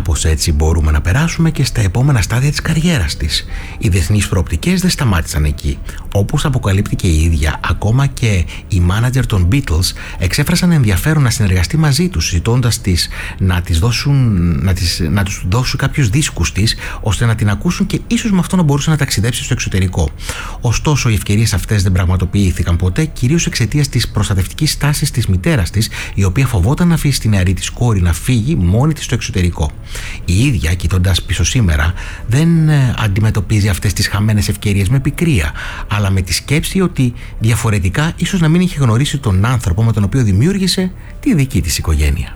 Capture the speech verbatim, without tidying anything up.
Κάπως έτσι μπορούμε να περάσουμε και στα επόμενα στάδια της καριέρας της. Οι διεθνείς προοπτικές δεν σταμάτησαν εκεί. Όπως αποκαλύπτει η ίδια, ακόμα και οι μάνατζερ των Beatles εξέφρασαν ενδιαφέρον να συνεργαστεί μαζί τους, ζητώντας τις να, τις δώσουν, να, τις, να τους δώσουν κάποιους δίσκους της, ώστε να την ακούσουν και ίσως με αυτό να μπορούσε να ταξιδέψει στο εξωτερικό. Ωστόσο, οι ευκαιρίες αυτές δεν πραγματοποιήθηκαν ποτέ, κυρίως εξαιτίας της προστατευτικής στάσης της μητέρας της, η οποία φοβόταν να αφήσει την νεαρή της κόρη να φύγει μόνη της στο εξωτερικό. Η ίδια, κοιτώντας πίσω σήμερα, δεν αντιμετωπίζει αυτές τις χαμένες ευκαιρίες με πικρία, αλλά με τη σκέψη ότι διαφορετικά ίσως να μην είχε γνωρίσει τον άνθρωπο με τον οποίο δημιούργησε τη δική της οικογένεια.